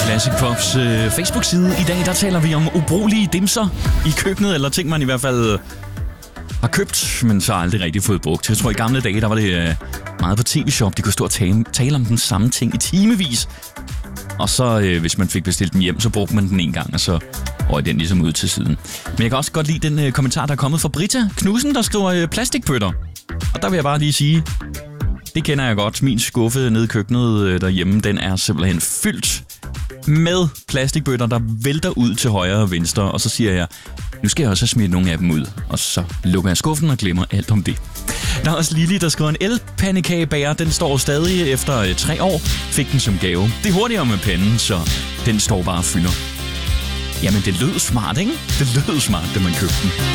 Classic Pops Facebook-side. I dag der taler vi om ubrugelige dimser i køkkenet, eller ting man i hvert fald har købt, men så aldrig rigtig fået brugt. Jeg tror i gamle dage, der var det meget på TV-shop. De kunne stå og tale om den samme ting i timevis. Og så hvis man fik bestilt den hjem, så brugte man den en gang, og så røg den ligesom ud til siden. Men jeg kan også godt lide den kommentar, der er kommet fra Britta Knudsen, der skriver plastikbøtter. Og der vil jeg bare lige sige, det kender jeg godt. Min skuffe nede i køkkenet derhjemme, den er simpelthen fyldt med plastikbøtter, der vælter ud til højre og venstre. Og så siger jeg, nu skal jeg også have smidt nogle af dem ud. Og så lukker jeg skuffen og glemmer alt om det. Der er også Lili, der skriver en elpandekagebager. Den står stadig efter 3 år. Fik den som gave. Det er hurtigere med panden, så den står bare og fylder. Jamen, det lød smart, ikke? Det lød smart, da man købte den.